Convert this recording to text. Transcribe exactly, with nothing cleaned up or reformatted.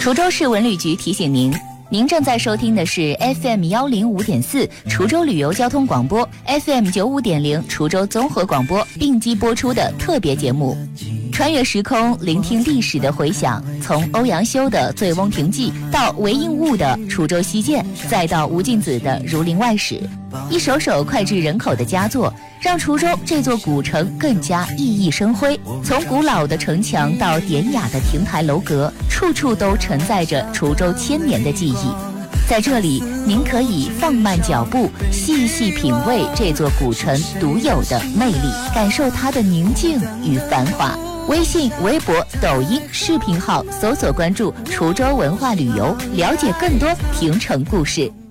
滁州市文旅局提醒您，您正在收听的是 F M 幺零五点四滁州旅游交通广播 ，F M 九五点零滁州综合广播并机播出的特别节目。穿越时空，聆听历史的回响，从欧阳修的《醉翁亭记》到韦应物的《滁州西涧》，再到吴敬梓的《儒林外史》，一首首脍炙人口的佳作，让滁州这座古城更加熠熠生辉。从古老的城墙到典雅的亭台楼阁，处处都承载着滁州千年的记忆。在这里，您可以放慢脚步，细细品味这座古城独有的魅力，感受它的宁静与繁华。微信、微博、抖音视频号搜索关注滁州文化旅游，了解更多亭城故事。